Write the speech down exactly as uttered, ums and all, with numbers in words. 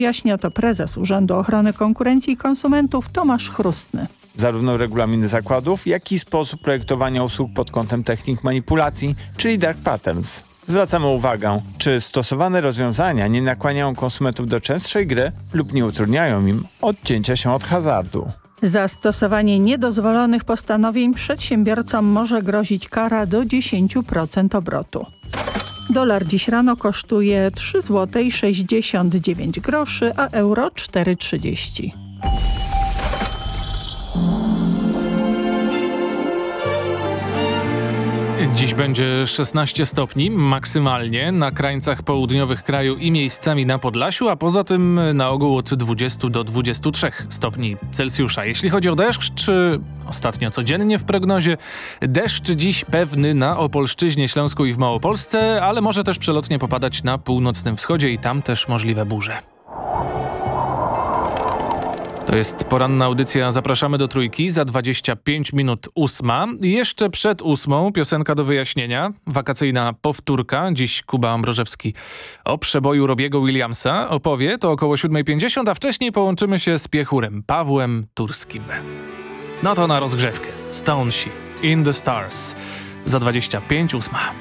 Jaśnia to prezes Urzędu Ochrony Konkurencji i Konsumentów Tomasz Chrustny. Zarówno regulaminy zakładów, jak i sposób projektowania usług pod kątem technik manipulacji, czyli dark patterns. Zwracamy uwagę, czy stosowane rozwiązania nie nakłaniają konsumentów do częstszej gry lub nie utrudniają im odcięcia się od hazardu. Za stosowanie niedozwolonych postanowień przedsiębiorcom może grozić kara do dziesięć procent obrotu. Dolar dziś rano kosztuje trzy złote sześćdziesiąt dziewięć groszy, a euro cztery trzydzieści. Dziś będzie szesnaście stopni maksymalnie na krańcach południowych kraju i miejscami na Podlasiu, a poza tym na ogół od dwudziestu do dwudziestu trzech stopni Celsjusza. Jeśli chodzi o deszcz, ostatnio codziennie w prognozie, deszcz dziś pewny na Opolszczyźnie, Śląsku i w Małopolsce, ale może też przelotnie popadać na północnym wschodzie i tam też możliwe burze. To jest poranna audycja. Zapraszamy do Trójki za dwadzieścia pięć minut ósma. Jeszcze przed ósmą piosenka do wyjaśnienia. Wakacyjna powtórka. Dziś Kuba Ambrożewski o przeboju Robiego Williamsa opowie. To około siódma pięćdziesiąt, a wcześniej połączymy się z piechurem Pawłem Turskim. No to na rozgrzewkę. Stonesi, In the Stars. Za dwadzieścia pięć ósma.